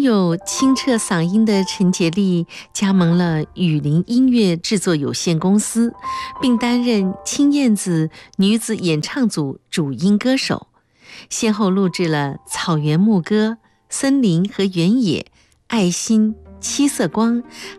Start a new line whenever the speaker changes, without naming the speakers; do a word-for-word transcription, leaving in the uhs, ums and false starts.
有清澈嗓音的陈洁丽加盟了雨林音乐制作有限公司，并担任青燕子女子演唱组主音歌手，先后录制了《草原牧歌》《森林和原野》《爱心》《七色光》，